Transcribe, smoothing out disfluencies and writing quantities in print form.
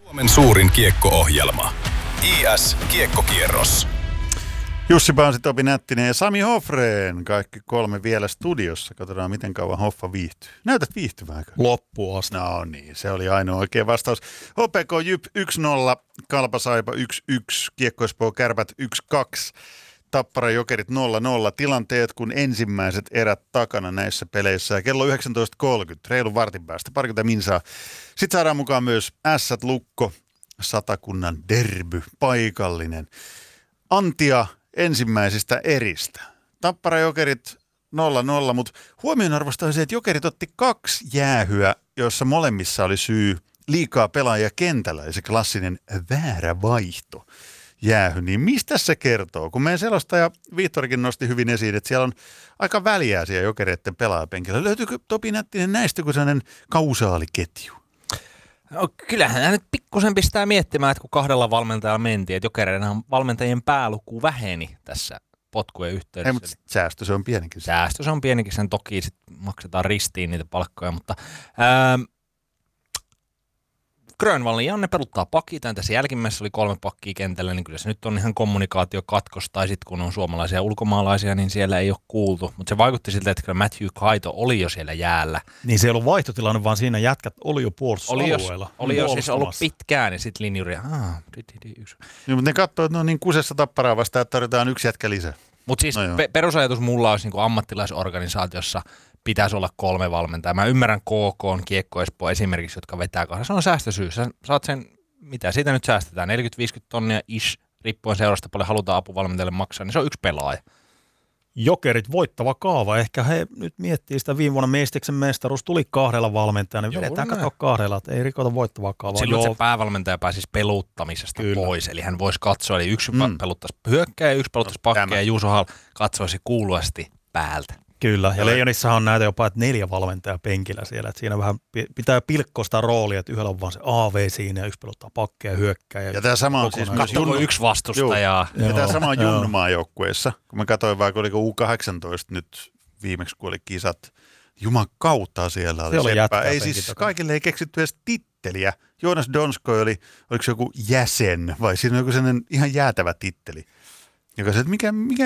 Suomen suurin kiekko-ohjelma. IS Kiekkokierros. Jussi Paasi, Topi Nättinen ja Sami Hofreen. Kaikki kolme vielä studiossa. Katsotaan, miten kauan Hoffa viihtyy. Näytät viihtyväänkö? Loppuun asti. No niin, se oli ainoa oikea vastaus. HPK Jyp 1-0, Kalpa Saipa 1-1, Kiekko Espoo Kärpät 1-2, Tappara Jokerit 0-0. Tilanteet kun ensimmäiset erät takana näissä peleissä. Ja kello 19.30, reilun vartin päästä, parikymmentä minsaa. Sitten saadaan mukaan myös Ässät Lukko, Satakunnan derby, paikallinen. Antia ensimmäisistä eristä. Tappara Jokerit 0-0, mutta huomionarvoista on se, että Jokerit otti 2 jäähyä, joissa molemmissa oli syy liikaa pelaajia kentällä, ja se klassinen väärä vaihto jäähy. Niin mistä se kertoo? Kun meidän selostaja Vihtorikin nosti hyvin esiin, että siellä on aika väliä siellä Jokereiden pelaajapenkillä. Löytyykö Topi Nättinen näistä kuin sellainen kausaaliketju? No, kyllähän hän nyt pikkusen pistää miettimään, että kun 2 valmentajalla mentiin, että Jokereiden valmentajien pääluku väheni tässä potkujen yhteydessä. Ei, mutta säästö se on pienikin. Säästö se on pienikin, sen toki sit maksetaan ristiin niitä palkkoja, mutta Grönvallin Janne peluttaa pakkia, tässä jälkimmäisessä oli 3 pakkia kentällä, niin kyllä se nyt on ihan kommunikaatiokatkos, tai sitten kun on suomalaisia ja ulkomaalaisia, niin siellä ei ole kuultu. Mutta se vaikutti siltä, että kyllä Matthew Kaito oli jo siellä jäällä. Niin se ei ollut vaihtotilanne, vaan siinä jätkät oli jo puolustusalueella. Oli jo siis ollut pitkään, ja sitten linjuri, Niin, mutta ne katsoo, että ne on niin kusessa Tapparaa vastaan, että tarvitaan 1 jätkä lisää. Mutta siis perusajatus mulla olisi niin ammattilaisorganisaatiossa pitäisi olla 3 valmentajaa. Mä ymmärrän KK, Kiekko Espoo esimerkiksi, jotka vetää kanssa. Se on säästösyys. Sä saat sen, mitä siitä nyt säästetään, 40-50 tonnia riippuen seurasta paljon halutaan apuvalmentajalle maksaa, niin se on 1 pelaaja. Jokerit voittava kaava. Ehkä he nyt miettii sitä viime vuonna Mestiksen mestaruus. Tuli 2 valmentajalla, niin vedetään katsoa 2, että ei rikota voittavaa kaavaa. Silloin se päävalmentaja pääsisi peluuttamisesta pois. Eli hän voisi katsoa, eli 1 peluttaisi hyökkääjä, 1 peluttaisi pakkeja, ja Juuso Hall katsoisi kuuluasti päältä. Kyllä, ja Leijonissahan on näitä jopa, että 4 valmentajaa penkillä siellä, että siinä vähän pitää pilkkoa sitä roolia, että yhdellä on vaan se AV siinä ja 1 pelottaa pakkeja ja hyökkää. Ja tämä sama on siis myös 1 vastustajaa. Ja tämä sama on Junnumaan joukkueessa, kun mä katsoin vaikka oliko U18 nyt viimeksi, kun oli kisat, jumakautta siellä oli seppä. Ei siis kaikille ei keksitty edes titteliä. Joonas Donskoi oliko se joku jäsen vai siinä on joku sellainen ihan jäätävä titteli. Joka se, että mikä